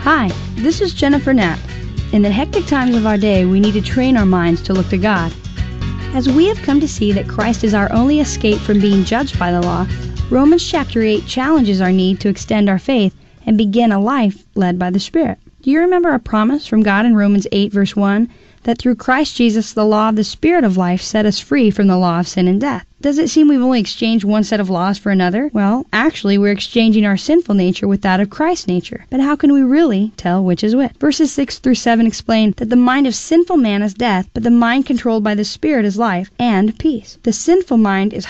Hi, this is Jennifer Knapp. In the hectic times of our day, we need to train our minds to look to God. As we have come to see that Christ is our only escape from being judged by the law, Romans chapter 8 challenges our need to extend our faith and begin a life led by the Spirit. Do you remember a promise from God in Romans 8 verse 1 that through Christ Jesus the law of the Spirit of life set us free from the law of sin and death? Does it seem we've only exchanged one set of laws for another? Well, actually we're exchanging our sinful nature with that of Christ's nature. But how can we really tell which is which? Verses 6 through 7 explain that the mind of sinful man is death, but the mind controlled by the Spirit is life and peace. The sinful mind is